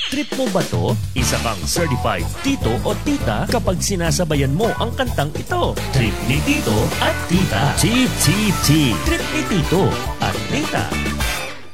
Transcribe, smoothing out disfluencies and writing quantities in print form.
Trip mo ba to? Isa kang certified tito o tita kapag sinasabayan mo ang kantang ito. Trip ni Tito at Tita. Chi Chi Chi. Trip ni Tito at Tita.